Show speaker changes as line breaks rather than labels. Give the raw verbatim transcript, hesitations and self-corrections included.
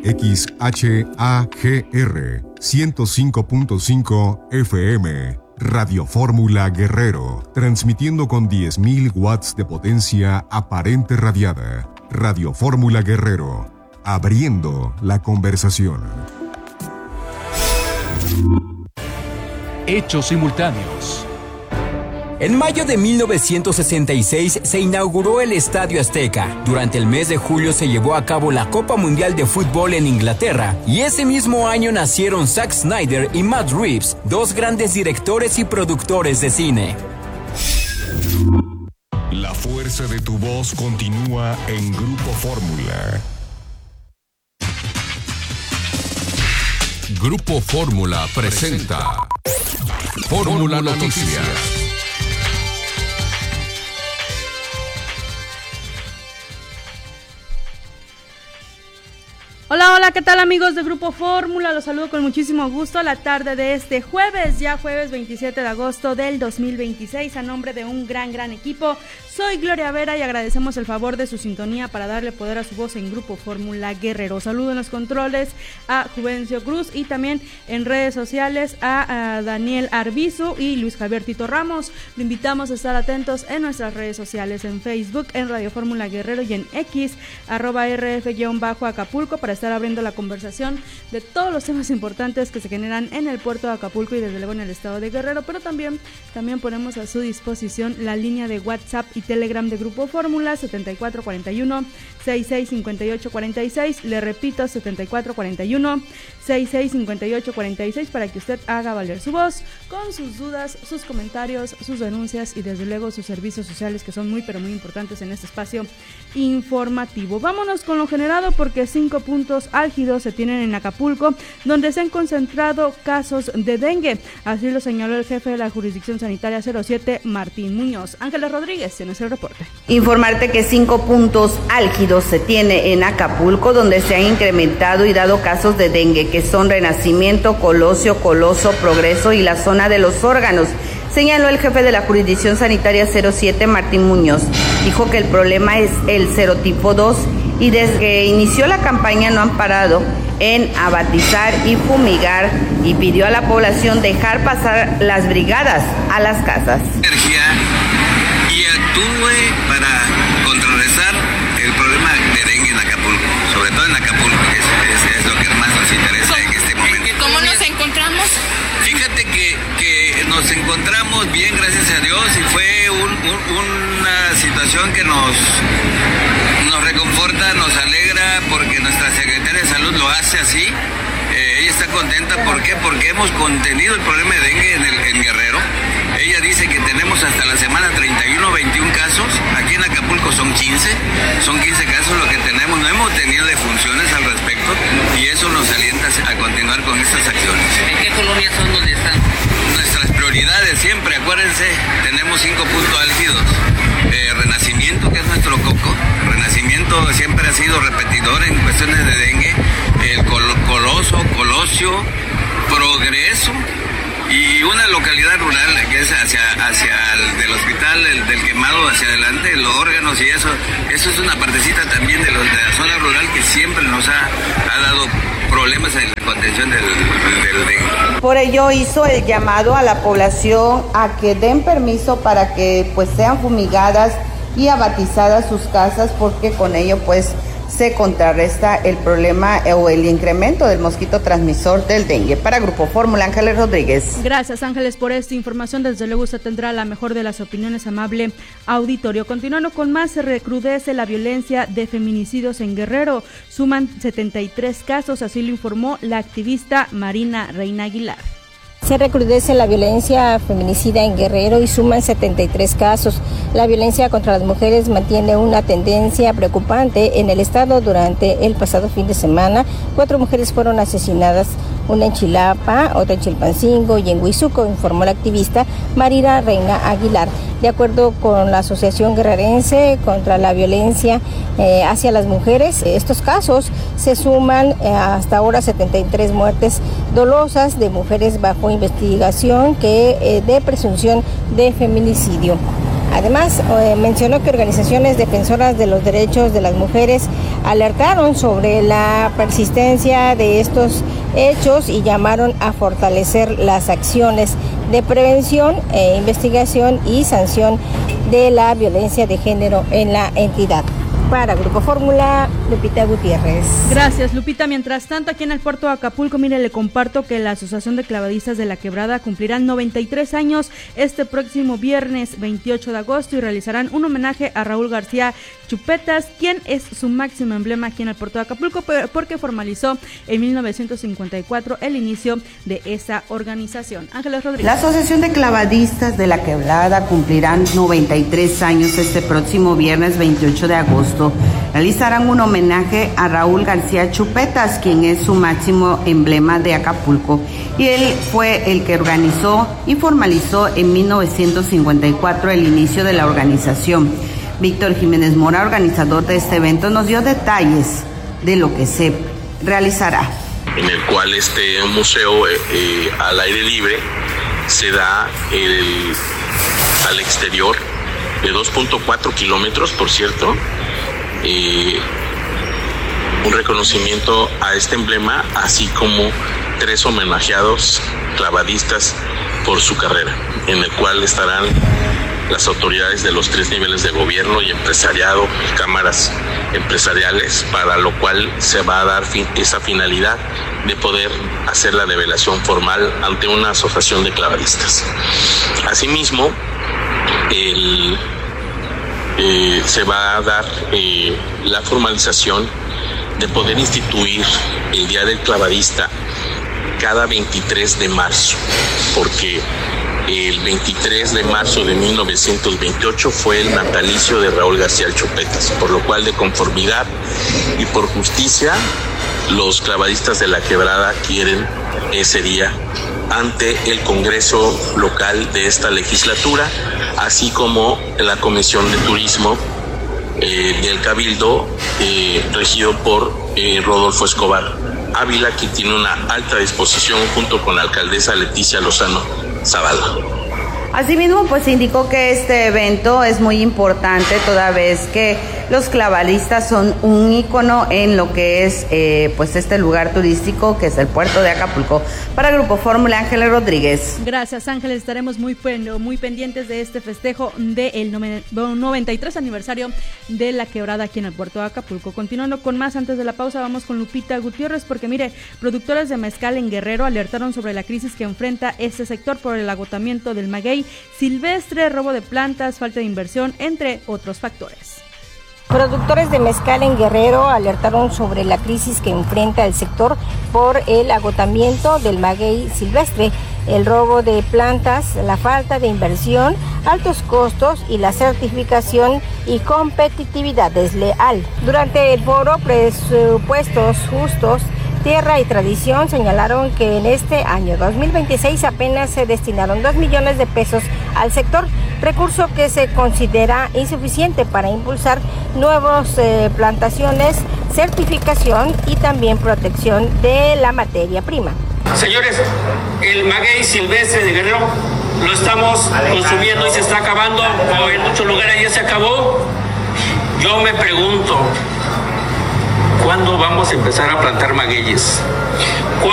X H A G R ciento cinco punto cinco F M. Radio Fórmula Guerrero, transmitiendo con diez mil watts de potencia aparente radiada. Radio Fórmula Guerrero, abriendo la conversación.
Hechos simultáneos.
En mayo de mil novecientos sesenta y seis se inauguró el Estadio Azteca. Durante el mes de julio se llevó a cabo la Copa Mundial de Fútbol en Inglaterra. Y ese mismo año nacieron Zack Snyder y Matt Reeves, dos grandes directores y productores de cine.
La fuerza de tu voz continúa en Grupo Fórmula.
Grupo Fórmula presenta Fórmula Noticias.
Hola, hola, ¿qué tal amigos de Grupo Fórmula? Los saludo con muchísimo gusto la tarde de este jueves, ya jueves veintisiete de agosto del dos mil veintiséis, a nombre de un gran, gran equipo. Soy Gloria Vera y agradecemos el favor de su sintonía para darle poder a su voz en Grupo Fórmula Guerrero. Saludo en los controles a Juvencio Cruz y también en redes sociales a, a Daniel Arbizu y Luis Javier Tito Ramos. Lo invitamos a estar atentos en nuestras redes sociales, en Facebook, en Radio Fórmula Guerrero y en X, arroba rf-acapulco, para estar abriendo la conversación de todos los temas importantes que se generan en el puerto de Acapulco y desde luego en el estado de Guerrero, pero también, también ponemos a su disposición la línea de WhatsApp y Telegram de Grupo Fórmula, setenta y cuatro cuarenta y uno, sesenta y seis cincuenta y ocho cuarenta y seis, le repito, setenta y cuatro cuarenta y uno, sesenta y seis cincuenta y ocho cuarenta y seis, para que usted haga valer su voz con sus dudas, sus comentarios, sus denuncias y desde luego sus servicios sociales, que son muy pero muy importantes en este espacio informativo. Vámonos con lo generado, porque cinco puntos álgidos se tienen en Acapulco, donde se han concentrado casos de dengue. Así lo señaló el jefe de la jurisdicción sanitaria cero siete, Martín Muñoz. Ángeles Rodríguez tiene ese reporte.
Informarte que cinco puntos álgidos se tiene en Acapulco, donde se han incrementado y dado casos de dengue, que son Renacimiento, Colosio, Coloso, Progreso y la zona de los órganos. Señaló el jefe de la jurisdicción sanitaria cero siete, Martín Muñoz. Dijo que el problema es el serotipo dos y desde que inició la campaña no han parado en abatizar y fumigar, y pidió a la población dejar pasar las brigadas a las casas.
Energía y actúe para contrarrestar el problema de dengue en Acapulco, sobre todo en Acapulco, que es, es, es lo que más nos interesa en este momento.
¿Cómo nos encontramos?
Fíjate que, que nos encontramos bien, gracias a Dios, y fue un, un, una situación que nos, nos reconforta, nos alegra, porque nuestra secretaria de Salud lo hace así. Eh, ella está contenta, ¿por qué? Porque hemos contenido el problema de dengue en, el, en Guerrero. Ella dice que tenemos hasta la semana treinta y uno veintiún casos, aquí en Acapulco son quince, son quince casos lo que tenemos, no hemos tenido defunciones al respecto, y eso nos alienta a continuar con estas acciones.
¿En qué colonias son donde están?
Nuestras prioridades siempre, acuérdense, tenemos cinco puntos álgidos. Eh, Renacimiento, que es nuestro coco, Renacimiento siempre ha sido repetidor en cuestiones de dengue, el Col- Coloso, Colosio, Progreso, y una localidad rural que es hacia, hacia el del hospital, el del quemado hacia adelante, los órganos, y eso eso es una partecita también de, los, de la zona rural que siempre nos ha, ha dado problemas en la contención del, del dengue.
Por ello hizo el llamado a la población a que den permiso para que pues sean fumigadas y abatizadas sus casas, porque con ello pues se contrarresta el problema o el incremento del mosquito transmisor del dengue. Para Grupo Fórmula, Ángeles Rodríguez.
Gracias, Ángeles, por esta información. Desde luego usted tendrá la mejor de las opiniones, amable auditorio. Continuando con más, se recrudece la violencia de feminicidios en Guerrero. Suman setenta y tres casos, así lo informó la activista Marina Reina Aguilar.
Se recrudece la violencia feminicida en Guerrero y suman setenta y tres casos. La violencia contra las mujeres mantiene una tendencia preocupante en el estado. Durante el pasado fin de semana, cuatro mujeres fueron asesinadas, una en Chilapa, otra en Chilpancingo y en Huizuco, informó la activista Marina Reina Aguilar. De acuerdo con la Asociación Guerrerense contra la Violencia eh, hacia las Mujeres, estos casos se suman eh, hasta ahora setenta y tres muertes dolosas de mujeres bajo investigación que eh, de presunción de feminicidio. Además, eh, mencionó que organizaciones defensoras de los derechos de las mujeres alertaron sobre la persistencia de estos hechos y llamaron a fortalecer las acciones de prevención, e investigación y sanción de la violencia de género en la entidad. Para Grupo Fórmula, Lupita Gutiérrez.
Gracias, Lupita. Mientras tanto, aquí en el puerto de Acapulco, mire, le comparto que la Asociación de Clavadistas de la Quebrada cumplirán noventa y tres años este próximo viernes veintiocho de agosto y realizarán un homenaje a Raúl García Chupetas, quien es su máximo emblema aquí en el puerto de Acapulco, porque formalizó en mil novecientos cincuenta y cuatro el inicio de esa organización. Ángeles Rodríguez.
La Asociación de Clavadistas de la Quebrada cumplirán noventa y tres años este próximo viernes veintiocho de agosto. Realizarán un homenaje a Raúl García Chupetas, quien es su máximo emblema de Acapulco, y él fue el que organizó y formalizó en mil novecientos cincuenta y cuatro el inicio de la organización. Víctor Jiménez Mora, organizador de este evento, nos dio detalles de lo que se realizará.
En el cual este museo eh, eh, al aire libre se da el, al exterior de dos punto cuatro kilómetros, por cierto, eh, un reconocimiento a este emblema, así como tres homenajeados clavadistas por su carrera, en el cual estarán las autoridades de los tres niveles de gobierno y empresariado, cámaras empresariales, para lo cual se va a dar fin, esa finalidad de poder hacer la revelación formal ante una asociación de clavadistas. Asimismo, el, eh, se va a dar eh, la formalización de poder instituir el Día del Clavadista cada veintitrés de marzo, porque el veintitrés de marzo de mil novecientos veintiocho fue el natalicio de Raúl García Chupetas, por lo cual, de conformidad y por justicia, los clavadistas de la Quebrada quieren ese día ante el Congreso local de esta legislatura, así como la Comisión de Turismo eh, del Cabildo, eh, regido por eh, Rodolfo Escobar Ávila, que tiene una alta disposición junto con la alcaldesa Leticia Lozano Zavala.
Asimismo, pues indicó que este evento es muy importante toda vez que los clavadistas son un ícono en lo que es eh, pues este lugar turístico que es el puerto de Acapulco. Para Grupo Fórmula, Ángeles Rodríguez.
Gracias, Ángeles. Estaremos muy, muy pendientes de este festejo del noventa y tres aniversario de la Quebrada aquí en el puerto de Acapulco. Continuando con más, antes de la pausa vamos con Lupita Gutiérrez, porque mire, productores de mezcal en Guerrero alertaron sobre la crisis que enfrenta este sector por el agotamiento del maguey silvestre, robo de plantas, falta de inversión, entre otros factores.
Productores de mezcal en Guerrero alertaron sobre la crisis que enfrenta el sector por el agotamiento del maguey silvestre, el robo de plantas, la falta de inversión, altos costos y la certificación y competitividad desleal. Durante el foro Presupuestos Justos, Tierra y Tradición, señalaron que en este año dos mil veintiséis apenas se destinaron dos millones de pesos al sector, recurso que se considera insuficiente para impulsar nuevas eh, plantaciones, certificación y también protección de la materia prima.
Señores, el maguey silvestre de Guerrero lo estamos consumiendo y se está acabando, o en muchos lugares ya se acabó. Yo me pregunto, ¿cuándo vamos a empezar a plantar magueyes?